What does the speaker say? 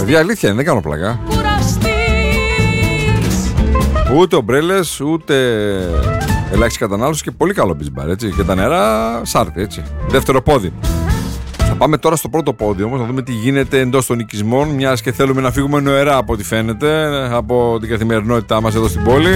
Παιδιά, αλήθεια είναι, δεν κάνω πλάκα. Ούτε ομπρέλες, ούτε ελάχιστη κατανάλωση και πολύ καλό beach bar, έτσι. Και τα νερά σάρτε, έτσι. Δεύτερο πόδι. Θα πάμε τώρα στο πρώτο πόδι όμως, να δούμε τι γίνεται εντός των οικισμών, μιας και θέλουμε να φύγουμε νοερά από ό,τι φαίνεται, από την καθημερινότητά μας εδώ στην πόλη.